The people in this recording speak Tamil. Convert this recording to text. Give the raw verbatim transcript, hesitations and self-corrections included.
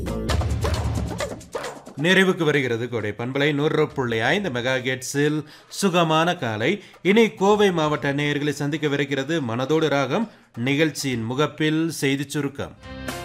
நிறைவுக்கு வருகிறது கோடை பண்பலை நூறு புள்ளி ஐந்து மெகா ஹெர்ட்ஸில் சுகமான காலை. இனி கோவை மாவட்ட நேயர்களை சந்திக்கவிருக்கிறது மனதோடு ராகம் நிகழ்ச்சியின் முகப்பில் செய்தி சுருக்கம்.